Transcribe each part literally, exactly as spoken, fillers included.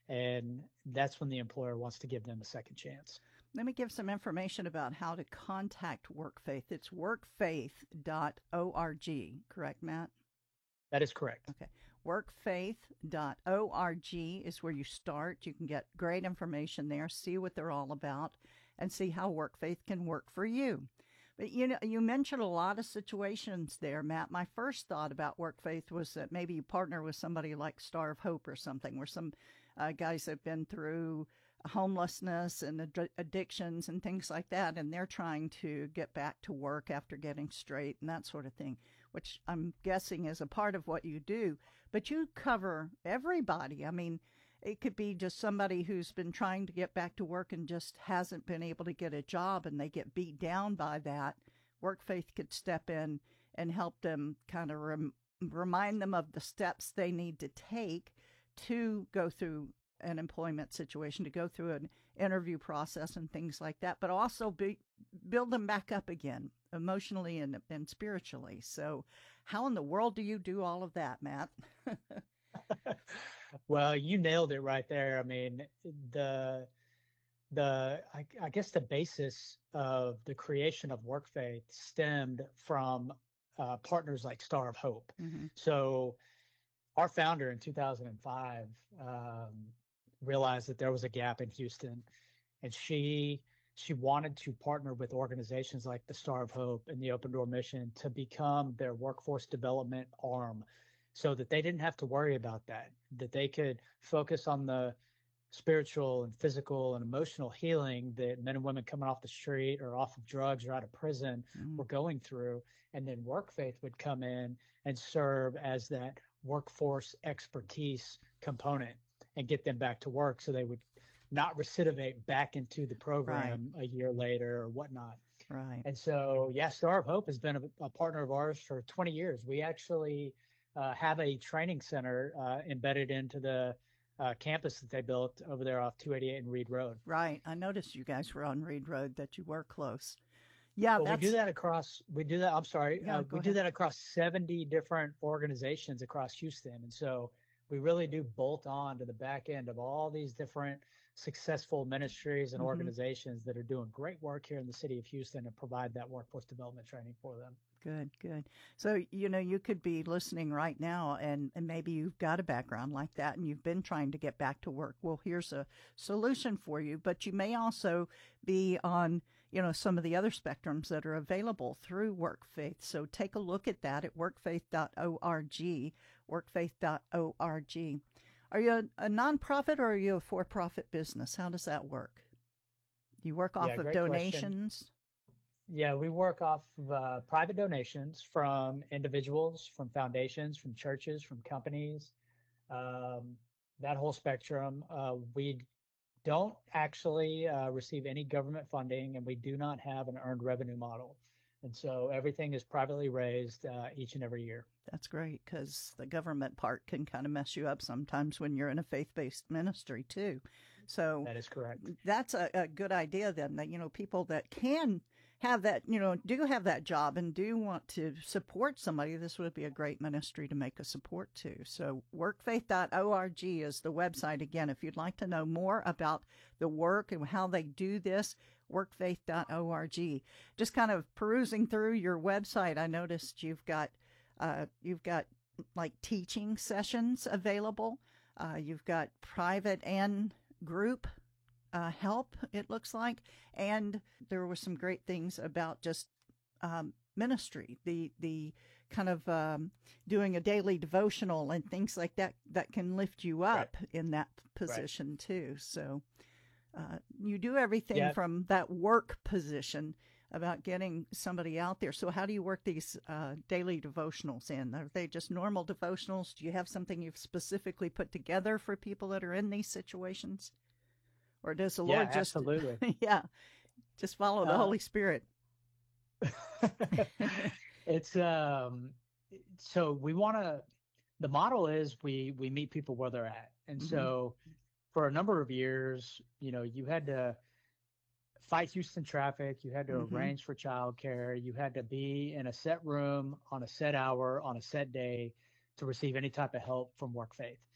And that's when the employer wants to give them a second chance. Let me give some information about how to contact WorkFaith. It's workfaith dot org, correct, Matt? That is correct. Okay. workfaith dot org is where you start. You can get great information there, see what they're all about, and see how WorkFaith can work for you. But you know, you mentioned a lot of situations there, Matt. My first thought about WorkFaith was that maybe you partner with somebody like Star of Hope or something, where some uh, guys have been through homelessness and ad- addictions and things like that, and they're trying to get back to work after getting straight and that sort of thing, which I'm guessing is a part of what you do. But you cover everybody. I mean, it could be just somebody who's been trying to get back to work and just hasn't been able to get a job, and they get beat down by that. WorkFaith could step in and help them kind of rem- remind them of the steps they need to take to go through an employment situation, to go through an interview process and things like that, but also be, build them back up again emotionally and, and spiritually. So how in the world do you do all of that, Matt? Well, you nailed it right there. I mean, the the I, I guess the basis of the creation of WorkFaith stemmed from uh, partners like Star of Hope. Mm-hmm. So our founder in two thousand five um, realized that there was a gap in Houston, and she she wanted to partner with organizations like the Star of Hope and the Open Door Mission to become their workforce development arm, so that they didn't have to worry about that, that they could focus on the spiritual and physical and emotional healing that men and women coming off the street or off of drugs or out of prison Mm-hmm. were going through. And then WorkFaith would come in and serve as that workforce expertise component and get them back to work, so they would not recidivate back into the program right. a year later or whatnot. Right. And so, yeah, Star of Hope has been a, a partner of ours for twenty years. We actually uh, have a training center uh, embedded into the uh, campus that they built over there off two eighty-eight and Reed Road. Right. I noticed you guys were on Reed Road, that you were close. Yeah, well, that's... we do that across, we do that, I'm sorry, yeah, uh, we ahead. do that across seventy different organizations across Houston. And so we really do bolt on to the back end of all these different successful ministries and mm-hmm. organizations that are doing great work here in the city of Houston and provide that workforce development training for them. Good, good. So, you know, you could be listening right now and, and maybe you've got a background like that and you've been trying to get back to work. Well, here's a solution for you, but you may also be on, you know, some of the other spectrums that are available through WorkFaith. So take a look at that at workfaith dot org, workfaith dot org. Are you a, a nonprofit or are you a for-profit business? How does that work? You work off yeah, of donations? Question. Yeah, we work off of uh, private donations from individuals, from foundations, from churches, from companies, um, that whole spectrum. Uh, we don't actually uh, receive any government funding, and we do not have an earned revenue model. And so everything is privately raised uh, each and every year. That's great, because the government part can kind of mess you up sometimes when you're in a faith-based ministry too. So that is correct. That's a, a good idea then, that, you know, people that can have that, you know, do have that job and do want to support somebody, this would be a great ministry to make a support to. So workfaith dot org is the website. Again, if you'd like to know more about the work and how they do this, workfaith dot org. Just kind of perusing through your website, I noticed you've got, uh, you've got like teaching sessions available. Uh, you've got private and group Uh, help, it looks like. And there were some great things about just um, ministry, the the kind of um, doing a daily devotional and things like that that can lift you up right. in that position right. too. So uh, you do everything yeah. from that work position about getting somebody out there. So how do you work these uh, daily devotionals in? Are they just normal devotionals? Do you have something you've specifically put together for people that are in these situations? Or does the yeah, Lord just, absolutely. yeah, just follow the uh, Holy Spirit? It's, um, so we want to, the model is we, we meet people where they're at. And mm-hmm. so for a number of years, you know, you had to fight Houston traffic. You had to mm-hmm. arrange for childcare. You had to be in a set room on a set hour on a set day to receive any type of help from WorkFaith.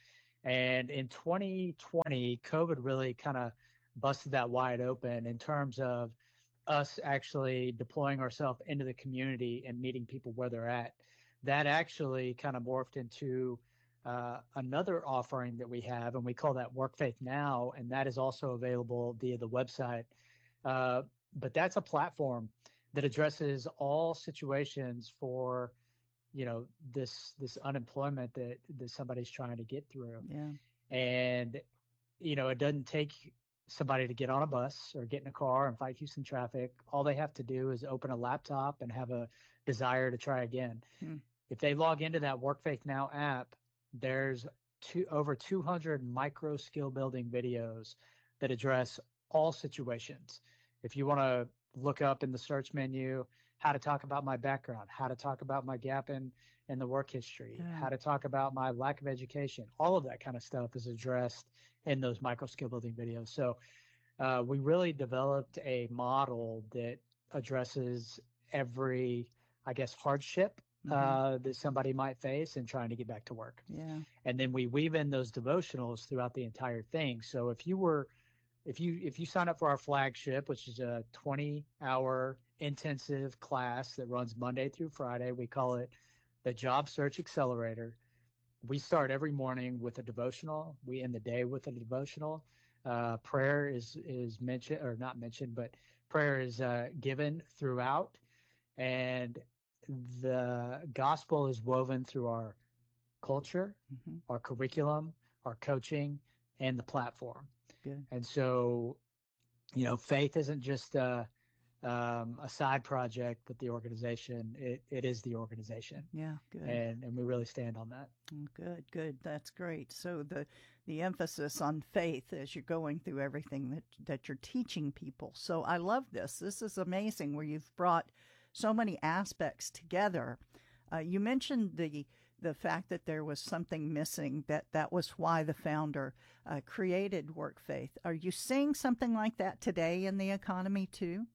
And in twenty twenty, COVID really kind of busted that wide open in terms of us actually deploying ourselves into the community and meeting people where they're at. That actually kind of morphed into uh, another offering that we have, and we call that Work Faith Now, and that is also available via the website. Uh, but that's a platform that addresses all situations for, you know, this this unemployment that that somebody's trying to get through. Yeah. And you know, it doesn't take somebody to get on a bus or get in a car and fight Houston traffic. All they have to do is open a laptop and have a desire to try again. Hmm. If they log into that Work Faith Now app, there's two, over two hundred micro skill building videos that address all situations. If you want to look up in the search menu how to talk about my background, how to talk about my gap in, in the work history, Yeah. how to talk about my lack of education, all of that kind of stuff is addressed in those micro skill building videos. So uh, we really developed a model that addresses every, I guess, hardship Mm-hmm. uh, that somebody might face in trying to get back to work. Yeah. And then we weave in those devotionals throughout the entire thing. So if you were, if you if you sign up for our flagship, which is a twenty hour intensive class that runs Monday through Friday, we call it the Job Search Accelerator. We start every morning with a devotional. We end the day with a devotional. Uh, prayer is is mentioned or not mentioned, but prayer is uh, given throughout, and the gospel is woven through our culture, Mm-hmm. our curriculum, our coaching, and the platform. Good. And so, you know, faith isn't just a, um, a side project with the organization. It, it is the organization. Yeah. Good. And, and we really stand on that. Good, good. That's great. So the the emphasis on faith as you're going through everything that that you're teaching people. So I love this. This is amazing where you've brought so many aspects together. Uh, you mentioned the the fact that there was something missing, that that was why the founder uh, created Work Faith. Are you seeing something like that today in the economy too?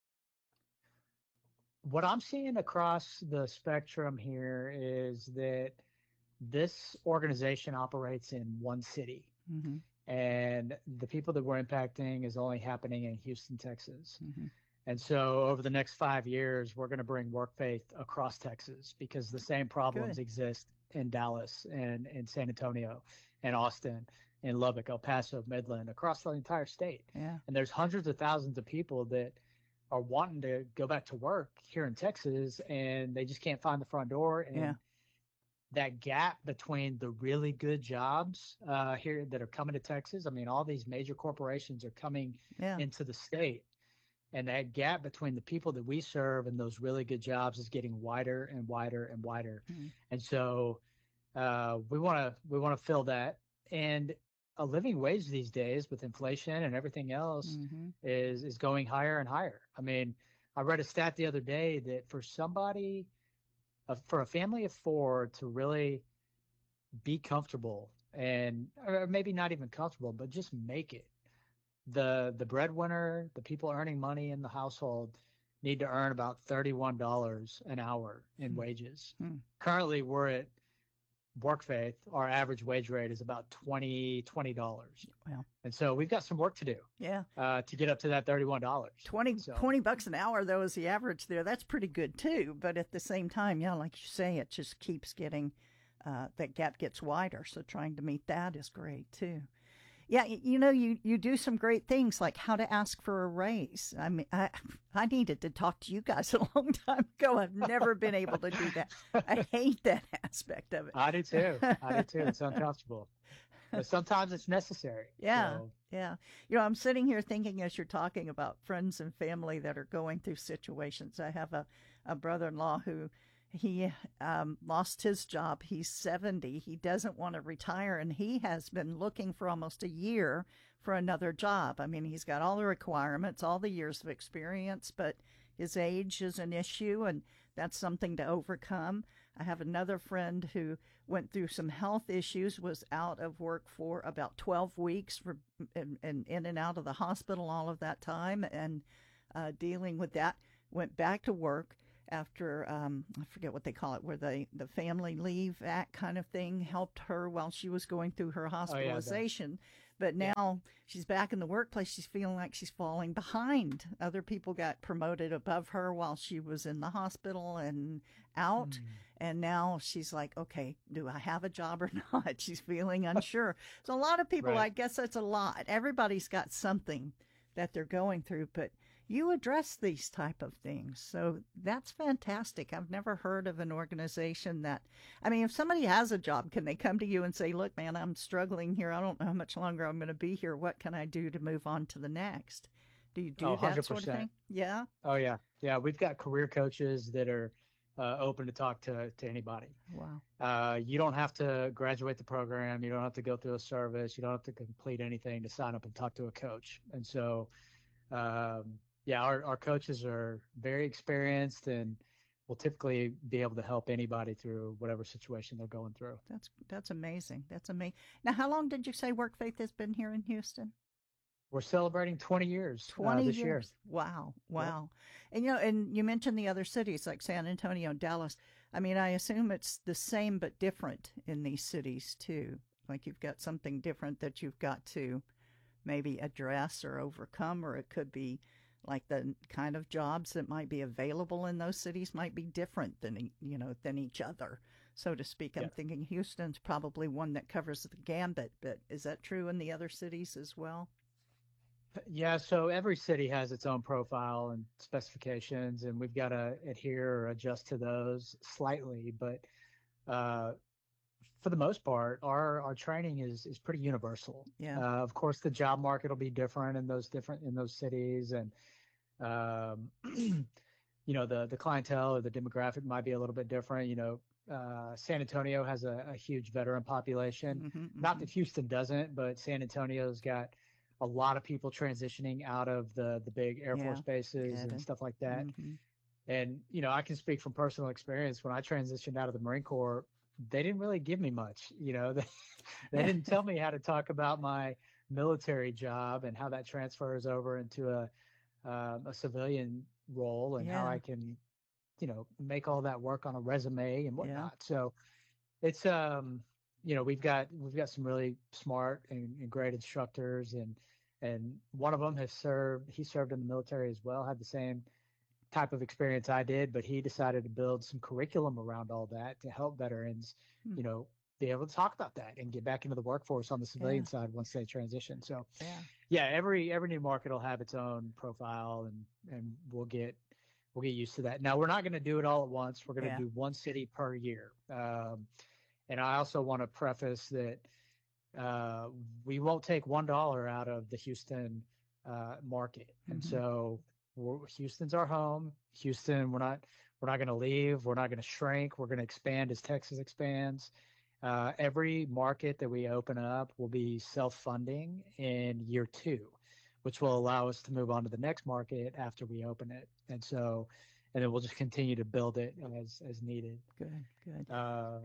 What I'm seeing across the spectrum here is that this organization operates in one city. Mm-hmm. And the people that we're impacting is only happening in Houston, Texas. Mm-hmm. And so over the next five years, we're going to bring Work Faith across Texas because the same problems Good. exist in Dallas and in San Antonio and Austin and Lubbock, El Paso, Midland, across the entire state. Yeah. And there's hundreds of thousands of people that are wanting to go back to work here in Texas and they just can't find the front door. And Yeah. that gap between the really good jobs uh, here that are coming to Texas. I mean, all these major corporations are coming Yeah. into the state. And that gap between the people that we serve and those really good jobs is getting wider and wider and wider. Mm-hmm. And so uh, we want to we want to fill that. And a living wage these days with inflation and everything else Mm-hmm. is is going higher and higher. I mean, I read a stat the other day that for somebody, uh, for a family of four to really be comfortable and or maybe not even comfortable, but just make it. The the breadwinner, the people earning money in the household need to earn about thirty-one dollars an hour in Hmm. wages. Hmm. Currently, we're at Work Faith. Our average wage rate is about twenty dollars. Wow. And so we've got some work to do Yeah. uh, to get up to that thirty-one dollars. twenty, So- twenty bucks an hour, though, is the average there. That's pretty good, too. But at the same time, yeah, like you say, it just keeps getting, uh, that gap gets wider. So trying to meet that is great, too. Yeah, y- you know, you, you do some great things like how to ask for a raise. I mean, I, I needed to talk to you guys a long time ago. I've never been able to do that. I hate that aspect of it. I do too. I do too. It's uncomfortable. But sometimes it's necessary. Yeah. So, Yeah. You know, I'm sitting here thinking as you're talking about friends and family that are going through situations. I have a, a brother-in-law who he um, lost his job. He's seventy. He doesn't want to retire, and he has been looking for almost a year for another job. I mean, he's got all the requirements, all the years of experience, but his age is an issue, and that's something to overcome. I have another friend who went through some health issues, was out of work for about twelve weeks for, and, and in and out of the hospital all of that time and uh, dealing with that, went back to work. after um, I forget what they call it, where the the Family Leave Act kind of thing helped her while she was going through her Oh yeah, the hospitalization. But yeah. now she's back in the workplace. She's feeling like she's falling behind. Other people got promoted above her while she was in the hospital and out. Mm, And now she's like, okay, do I have a job or not? She's feeling unsure. So a lot of people, right. I guess that's a lot. Everybody's got something that they're going through, but you address these type of things, so that's fantastic. I've never heard of an organization that, I mean, if somebody has a job, can they come to you and say, look man, I'm struggling here, I don't know how much longer I'm going to be here, what can I do to move on to the next? Do you Oh, do that sort of one hundred percent. thing? Yeah. Oh yeah. Yeah, we've got career coaches that are uh, open to talk to to anybody. Wow. Uh, you don't have to graduate the program. You don't have to go through a service. You don't have to complete anything to sign up and talk to a coach. And so, um, yeah, our, our coaches are very experienced and will typically be able to help anybody through whatever situation they're going through. That's that's amazing. That's amazing. Now, how long did you say Work Faith has been here in Houston? We're celebrating twenty years uh, twenty this year. years. Wow. Yep. Wow. And you know, and you mentioned the other cities like San Antonio and Dallas. I mean, I assume it's the same but different in these cities too. Like you've got something different that you've got to maybe address or overcome, or it could be like the kind of jobs that might be available in those cities might be different than e- you know than each other, so to speak. I'm Yeah. thinking Houston's probably one that covers the gambit, but is that true in the other cities as well? Yeah, so every city has its own profile and specifications, and we've got to adhere or adjust to those slightly. But uh, for the most part, our our training is is pretty universal. Yeah. Uh, of course, the job market will be different in those different in those cities, and um, you know the the clientele or the demographic might be a little bit different. You know, uh, San Antonio has a, a huge veteran population. Mm-hmm, Not mm-hmm. that Houston doesn't, but San Antonio's got a lot of people transitioning out of the the big Air Yeah, Force bases get and it. stuff like that. Mm-hmm. And you know, I can speak from personal experience. When I transitioned out of the Marine Corps, they didn't really give me much. You know, they, they didn't tell me how to talk about my military job and how that transfers over into a um, a civilian role and how Yeah, I can, you know, make all that work on a resume and yeah. whatnot. So it's um, you know, we've got we've got some really smart and, and great instructors, and and one of them has served. He served in the military as well, had the same type of experience I did, but he decided to build some curriculum around all that to help veterans, Hmm. you know, be able to talk about that and get back into the workforce on the Yeah, civilian side once they transition. So yeah. yeah, every every new market will have its own profile, and and we'll get we'll get used to that. Now we're not going to do it all at once. We're going to Yeah. do one city per year. Um, and I also want to preface that uh, we won't take one dollar out of the Houston uh, market, and Mm-hmm. so we're, Houston's our home. Houston, we're not we're not going to leave. We're not going to shrink. We're going to expand as Texas expands. Uh, every market that we open up will be self-funding in year two, which will allow us to move on to the next market after we open it, and so and then we'll just continue to build it as as needed. Good, good. Uh,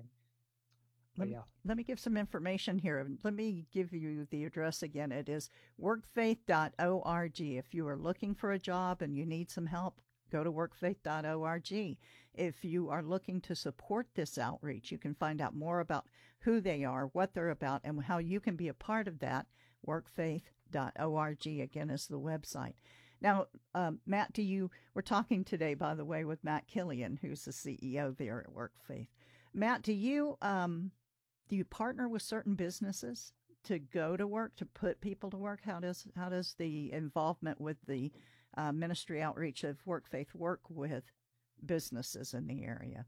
Let but me, yeah. let me give some information here. Let me give you the address again. It is work faith dot org. If you are looking for a job and you need some help, go to work faith dot org. If you are looking to support this outreach, you can find out more about who they are, what they're about, and how you can be a part of that. work faith dot org, again, is the website. Now, um, Matt, do you, we're talking today, by the way, with Matt Killian, who's the C E O there at WorkFaith. Matt, do you, um, do you partner with certain businesses to go to work, to put people to work? How does how does the involvement with the uh, ministry outreach of WorkFaith work with businesses in the area?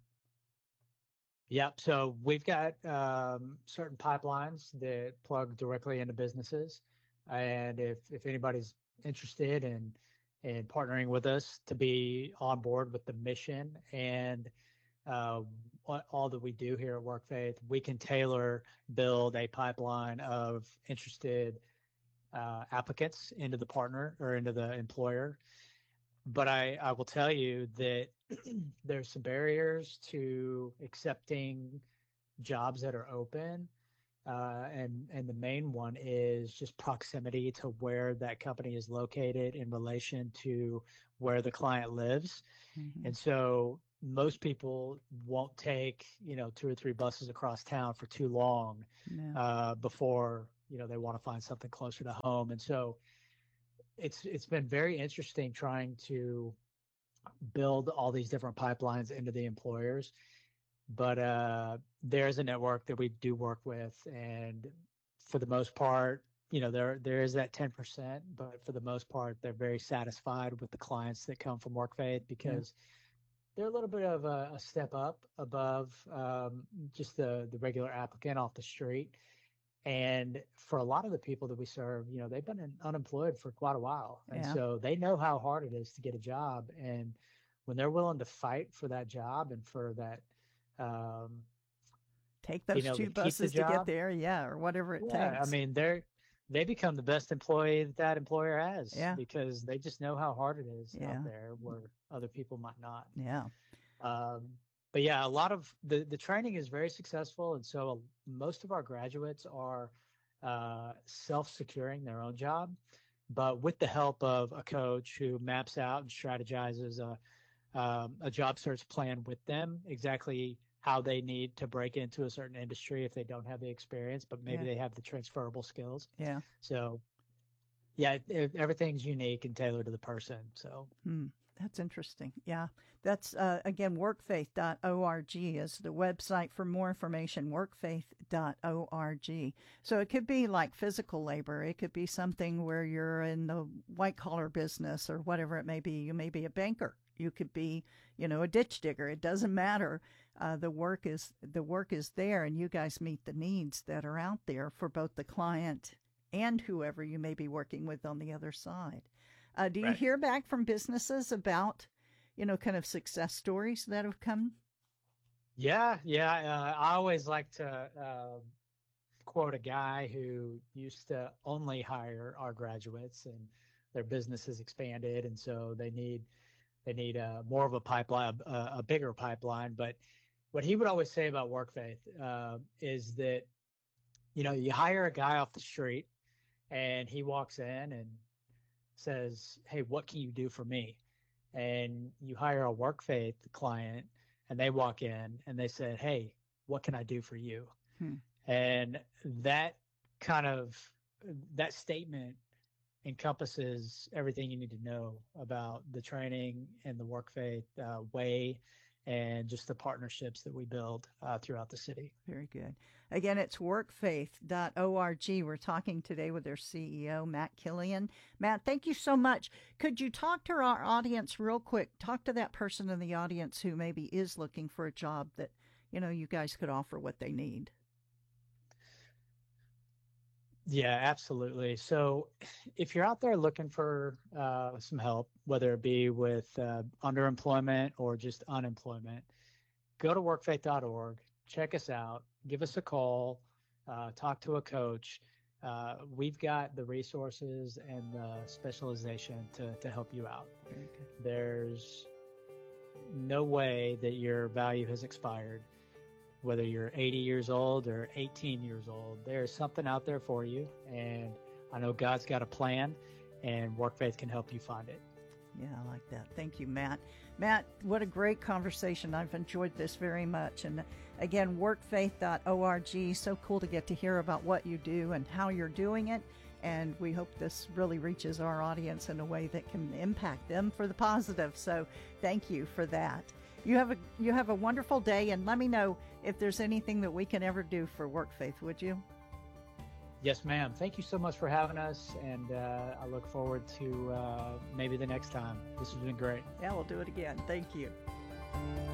Yep. So we've got um, certain pipelines that plug directly into businesses, and if if anybody's interested in in partnering with us to be on board with the mission and uh, what all that we do here at WorkFaith, we can tailor build a pipeline of interested uh, applicants into the partner or into the employer. But I, I will tell you that there's some barriers to accepting jobs that are open Uh, and and the main one is just proximity to where that company is located in relation to where the client lives. Mm-hmm. And so most people won't take, you know, two or three buses across town for too long Yeah. uh, before, you know, they want to find something closer to home. And so it's it's been very interesting trying to build all these different pipelines into the employers. But uh, there's a network that we do work with, and for the most part, you know, there there is that ten percent, but for the most part, they're very satisfied with the clients that come from WorkFaith Yeah. because they're a little bit of a, a step up above um, just the the regular applicant off the street. And for a lot of the people that we serve, you know, they've been in, unemployed for quite a while, and Yeah. so they know how hard it is to get a job. And when they're willing to fight for that job and for that um, Take being those able to two keep the buses to get job, there. Yeah. Or whatever it yeah, I takes. mean, they're they become the best employee that that employer has Yeah. because they just know how hard it is out Yeah. there where other people might not. Yeah. Um, but yeah, a lot of the the training is very successful, and so most of our graduates are uh, self-securing their own job, but with the help of a coach who maps out and strategizes a um, a job search plan with them, exactly how they need to break into a certain industry if they don't have the experience, but maybe Yeah. they have the transferable skills. Yeah. So yeah, it, it, everything's unique and tailored to the person. So Hmm. That's interesting. Yeah. That's, uh, again, workfaith dot org is the website for more information, workfaith dot org. So it could be like physical labor. It could be something where you're in the white collar business or whatever it may be. You may be a banker. You could be, you know, a ditch digger. It doesn't matter. Uh, the work is the work is there, and you guys meet the needs that are out there for both the client and whoever you may be working with on the other side. Uh, do you right. hear back from businesses about, you know, kind of success stories that have come? Yeah, yeah. Uh, I always like to uh, quote a guy who used to only hire our graduates, and their business has expanded, and so they need they need uh, more of a pipeline, a, a bigger pipeline. But what he would always say about WorkFaith uh, is that, you know, you hire a guy off the street, and he walks in and says, "Hey, what can you do for me?" And you hire a WorkFaith client, and they walk in and they said, "Hey, what can I do for you?" Hmm. And that kind of that statement encompasses everything you need to know about the training and the WorkFaith uh, way, and just the partnerships that we build uh, throughout the city. Very good. Again, it's workfaith dot org. We're talking today with their C E O, Matt Killian. Matt, thank you so much. Could you talk to our audience real quick? Talk to that person in the audience who maybe is looking for a job that, you know, you guys could offer what they need. Yeah, absolutely. So if you're out there looking for uh, some help, whether it be with uh, underemployment or just unemployment, go to workfaith dot org, check us out, give us a call, uh, talk to a coach. Uh, we've got the resources and the specialization to, to help you out. Very good. There's no way that your value has expired. Whether you're eighty years old or eighteen years old, there's something out there for you. And I know God's got a plan, and WorkFaith can help you find it. Yeah, I like that. Thank you, Matt. Matt, what a great conversation. I've enjoyed this very much. And again, workfaith dot org. So cool to get to hear about what you do and how you're doing it. And we hope this really reaches our audience in a way that can impact them for the positive. So thank you for that. You have a you have a wonderful day, and let me know if there's anything that we can ever do for WorkFaith, would you? Yes, ma'am. Thank you so much for having us, and uh, I look forward to uh, maybe the next time. This has been great. Yeah, we'll do it again. Thank you.